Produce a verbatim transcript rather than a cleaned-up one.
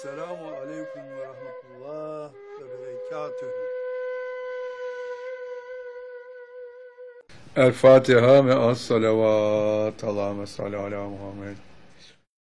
Selamun aleyküm ve rahmetullah ve berekatühü. El Fatiha ve as salavat. Allahümme salli ala Muhammed.